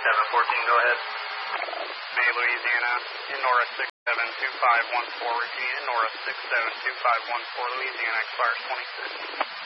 714, go ahead. May, Louisiana, Nora 672514, repeat, Nora 672514, Louisiana, expires 26.